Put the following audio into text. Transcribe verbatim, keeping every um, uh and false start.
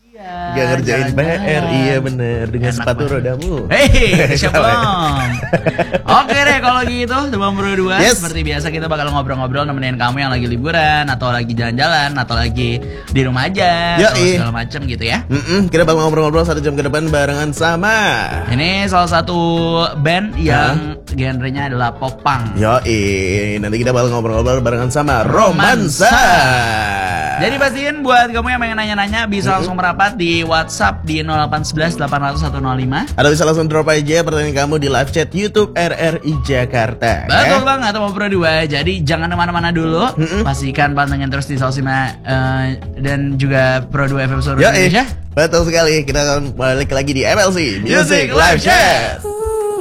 Gak ngerjain P R, iya bener, dengan Enak sepatu banget. rodamu. Hei, siapa belum? Oke deh kalau gitu, Demam Berdua. Yes. Seperti biasa kita bakal ngobrol-ngobrol nemenin kamu yang lagi liburan, atau lagi jalan-jalan, atau lagi di rumah aja, Yoi. atau segala macem gitu ya. Mm-mm, kita bakal ngobrol-ngobrol satu jam ke depan barengan sama Ini salah satu band yang genrenya adalah pop punk. Yoi, nanti kita bakal ngobrol-ngobrol barengan sama Romansa. Jadi pastiin buat kamu yang pengen nanya-nanya bisa langsung merapat di WhatsApp di nol delapan satu satu delapan nol nol satu nol lima. Atau bisa langsung drop aja pertanyaan kamu di live chat YouTube R R I Jakarta. Betul ya? banget Demam Berdua. Jadi jangan kemana-mana dulu. Mm-mm. Pastikan pantengin terus di Sosima eh, dan juga Pro dua F M seluruh Yoi, Indonesia. betul sekali. Kita akan balik lagi di M L C Music Live Chat.